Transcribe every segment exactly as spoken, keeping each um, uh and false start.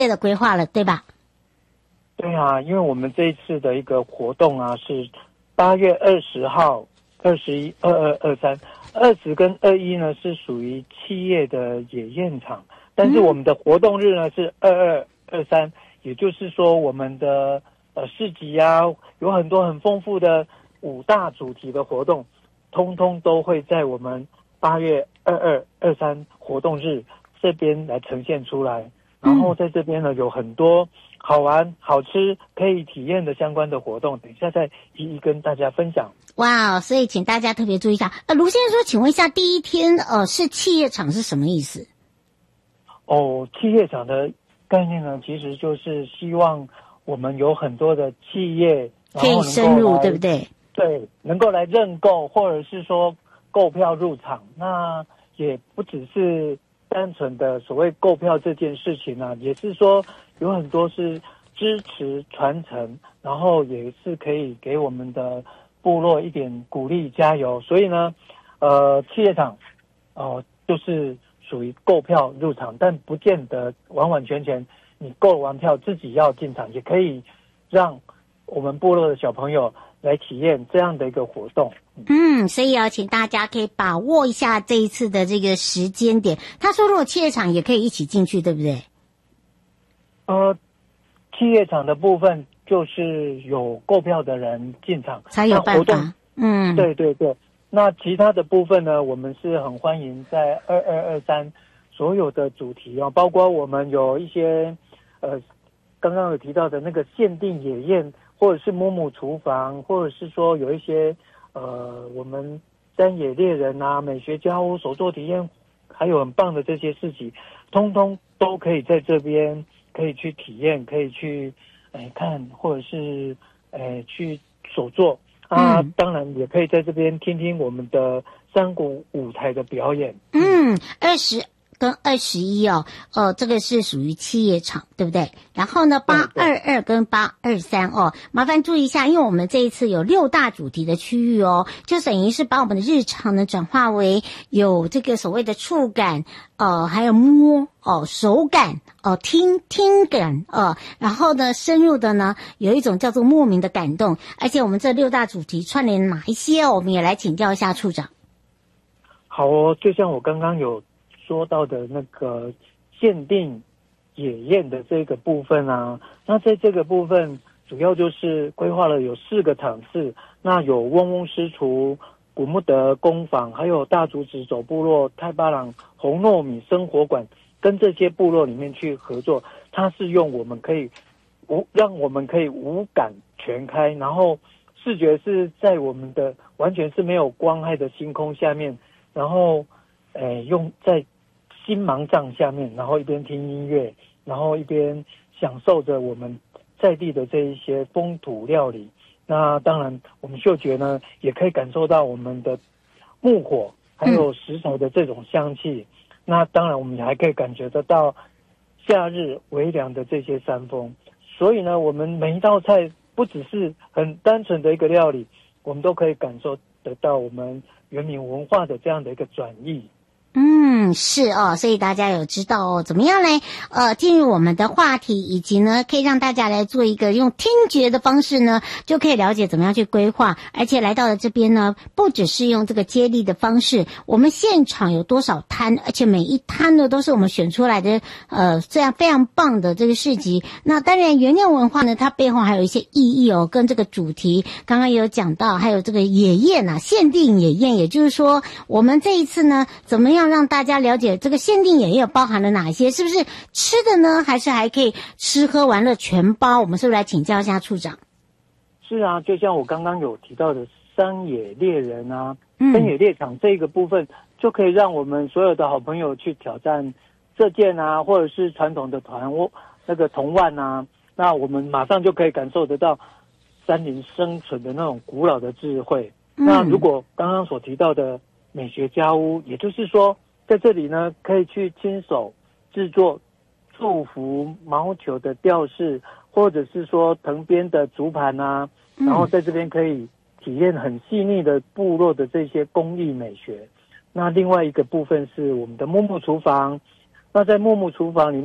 的规划了，对吧？ 对啊，因为我们这一次的一个活动啊，是八月二十号、二十一、二二、二三，二十跟二一呢是属于企业的野宴场，但是我们的活动日呢是二二、二三，也就是说我们的呃市集啊，有很多很丰富的五大主题的活动，通通都会在我们八月二二、二三活动日这边来呈现出来。然后在这边呢有很多好玩、好吃、可以体验的相关的活动，等一下再一一跟大家分享。 哇，所以请大家特别注意一下。呃，卢先生说，请问一下，第一天呃是企业场是什么意思？ 哦，企业场的概念呢，其实就是希望我们有很多的企业可以深入，对不对？ 对，能够来认购，或者是说购票入场。那也不只是单纯的所谓购票这件事情啊，也是说有很多是支持传承，然后也是可以给我们的部落一点鼓励加油。所以呢，呃，企业场哦、呃，就是属于购票入场，但不见得完完全全你购完票自己要进场，也可以让我们部落的小朋友来体验这样的一个活动。 嗯，所以要请大家可以把握一下这一次的这个时间点。他说如果企业场也可以一起进去，对不对？ 呃，企业场的部分就是有购票的人进场才有办法。嗯， 对对对。那其他的部分呢，我们是很欢迎在二二二三所有的主题啊，包括我们有一些呃刚刚有提到的那个限定野宴，或者是木木厨房，或者是说有一些呃我们山野猎人啊、美学家屋手作体验，还有很棒的这些事情，通通都可以在这边可以去体验，可以去哎看，或者是哎去手作。啊，当然也可以在这边听听我们的山谷舞台的表演。 嗯，二十跟二十一哦，呃，这个是属于企业场，对不对？然后呢，八二二跟八二三哦，麻烦注意一下，因为我们这一次有六大主题的区域哦，就等于是把我们的日常呢转化为有这个所谓的触感，呃，还有摸哦，手感哦，听听感哦，然后呢，深入的呢有一种叫做莫名的感动，而且我们这六大主题串联哪一些哦，我们也来请教一下处长。 好哦，就像我刚刚有说到的那个限定野宴的这个部分啊，那在这个部分主要就是规划了有四个场次，那有嗡嗡师厨、古木德工坊，还有大竹子走部落、太巴朗红糯米生活馆，跟这些部落里面去合作，它是用我们可以无让我们可以五感全开，然后视觉是在我们的完全是没有光害的星空下面，然后呃用在星芒帐下面，然后一边听音乐，然后一边享受着我们在地的这一些风土料理。那当然我们嗅觉呢也可以感受到我们的木火还有食材的这种香气、嗯、那当然我们还可以感觉得到夏日微凉的这些山风。所以呢我们每一道菜不只是很单纯的一个料理，我们都可以感受得到我们原民文化的这样的一个转译。 嗯，是哦，所以大家有知道哦，怎么样来呃进入我们的话题，以及呢可以让大家来做一个用听觉的方式呢，就可以了解怎么样去规划。而且来到了这边呢，不只是用这个接力的方式，我们现场有多少摊，而且每一摊呢都是我们选出来的呃这样非常棒的这个市集。那当然原料文化呢，它背后还有一些意义哦，跟这个主题刚刚也有讲到，还有这个野宴啊，限定野宴，也就是说我们这一次呢怎么样让大家了解这个限定野宴包含了哪些，是不是吃的呢，还是还可以吃喝玩乐全包？我们是不是来请教一下处长？ 是啊，就像我刚刚有提到的山野猎人啊，山野猎场这个部分、嗯、就可以让我们所有的好朋友去挑战射箭啊，或者是传统的团那个铜腕啊，那我们马上就可以感受得到山林生存的那种古老的智慧、嗯、那如果刚刚所提到的美学家屋，也就是说在这里呢可以去亲手制作祝福毛球的吊饰，或者是说藤编的竹盘啊，然后在这边可以体验很细腻的部落的这些工艺美学。那另外一个部分是我们的木木厨房，那在木木厨房里面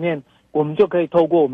我们就可以透过我们